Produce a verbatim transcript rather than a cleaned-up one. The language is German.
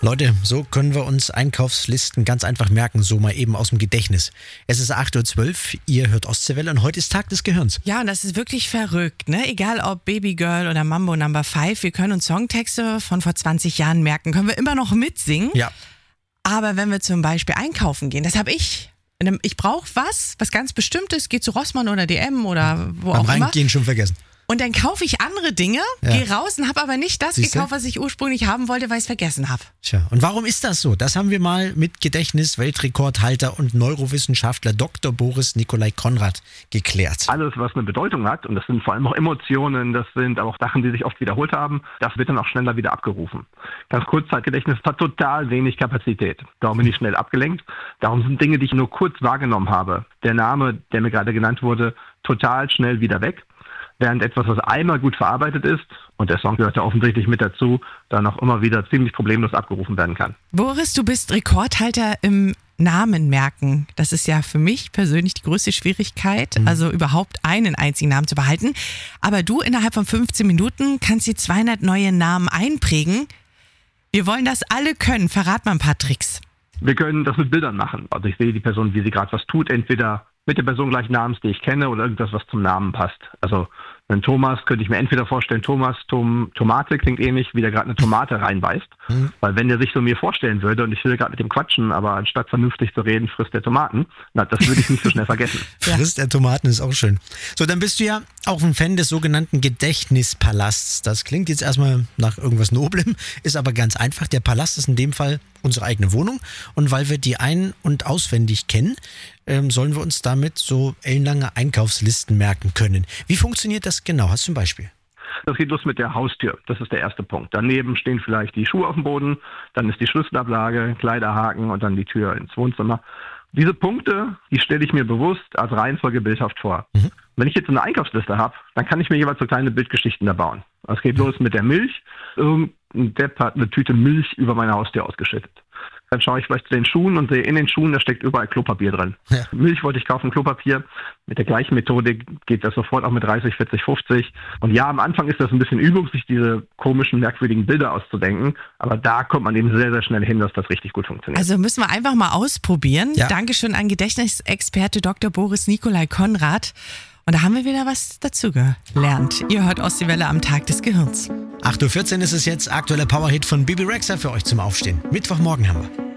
Leute, so können wir uns Einkaufslisten ganz einfach merken, so mal eben aus dem Gedächtnis. Es ist acht Uhr zwölf, ihr hört Ostseewelle und heute ist Tag des Gehirns. Ja, und das ist wirklich verrückt, ne? Egal ob Baby Girl oder Mambo Number Five, wir können uns Songtexte von vor zwanzig Jahren merken, können wir immer noch mitsingen. Ja. Aber wenn wir zum Beispiel einkaufen gehen, das habe ich. Ich brauche was, was ganz Bestimmtes, gehe zu Rossmann oder D M oder wo Beim auch immer. Reingehen schon vergessen. Und dann kaufe ich andere Dinge, Ja. gehe raus und habe aber nicht das Siehste? gekauft, was ich ursprünglich haben wollte, weil ich es vergessen habe. Tja, und warum ist das so? Das haben wir mal mit Gedächtnis-Weltrekordhalter und Neurowissenschaftler Doktor Boris Nikolai Konrad geklärt. Alles, was eine Bedeutung hat, und das sind vor allem auch Emotionen, das sind auch Sachen, die sich oft wiederholt haben, das wird dann auch schneller wieder abgerufen. Ganz Kurzzeitgedächtnis hat total wenig Kapazität. Darum bin ich schnell abgelenkt. Darum sind Dinge, die ich nur kurz wahrgenommen habe, der Name, der mir gerade genannt wurde, total schnell wieder weg. Während etwas, was einmal gut verarbeitet ist, und der Song gehört ja offensichtlich mit dazu, dann auch immer wieder ziemlich problemlos abgerufen werden kann. Boris, du bist Rekordhalter im Namen merken. Das ist ja für mich persönlich die größte Schwierigkeit, mhm. also überhaupt einen einzigen Namen zu behalten. Aber du innerhalb von fünfzehn Minuten kannst dir zweihundert neue Namen einprägen. Wir wollen das alle können. Verrat mal ein paar Tricks. Wir können das mit Bildern machen. Also ich sehe die Person, wie sie gerade was tut, entweder mit der Person gleichen Namens, die ich kenne, oder irgendwas, was zum Namen passt. Also einen Thomas könnte ich mir entweder vorstellen, Thomas, Tom, Tomate klingt ähnlich, wie der gerade eine Tomate reinbeißt. Mhm. Weil wenn der sich so mir vorstellen würde und ich will gerade mit dem quatschen, aber anstatt vernünftig zu reden, frisst der Tomaten, na, das würde ich nicht so schnell vergessen. Frisst der Tomaten ist auch schön. So, dann bist du ja auch ein Fan des sogenannten Gedächtnispalasts. Das klingt jetzt erstmal nach irgendwas Noblem, ist aber ganz einfach. Der Palast ist in dem Fall unsere eigene Wohnung und weil wir die ein- und auswendig kennen, ähm, sollen wir uns damit so ellenlange Einkaufslisten merken können. Wie funktioniert das genau? Hast du ein Beispiel? Das geht los mit der Haustür. Das ist der erste Punkt. Daneben stehen vielleicht die Schuhe auf dem Boden, dann ist die Schlüsselablage, Kleiderhaken und dann die Tür ins Wohnzimmer. Diese Punkte, die stelle ich mir bewusst als Reihenfolge bildhaft vor. Mhm. Wenn ich jetzt eine Einkaufsliste habe, dann kann ich mir jeweils so kleine Bildgeschichten da bauen. Es geht los mit der Milch. Irgendein Depp hat eine Tüte Milch über meine Haustür ausgeschüttet. Dann schaue ich vielleicht zu den Schuhen und sehe in den Schuhen, da steckt überall Klopapier drin. Ja. Milch wollte ich kaufen, Klopapier. Mit der gleichen Methodik geht das sofort auch mit dreißig, vierzig, fünfzig. Und ja, am Anfang ist das ein bisschen Übung, sich diese komischen, merkwürdigen Bilder auszudenken. Aber da kommt man eben sehr, sehr schnell hin, dass das richtig gut funktioniert. Also müssen wir einfach mal ausprobieren. Ja. Dankeschön an Gedächtnisexperte Doktor Boris Nikolai Konrad. Und da haben wir wieder was dazu gelernt. Ihr hört Ostseewelle am Tag des Gehirns. acht Uhr vierzehn ist es jetzt, aktueller Powerhit von Bibi Rexha für euch zum Aufstehen. Mittwochmorgen haben wir.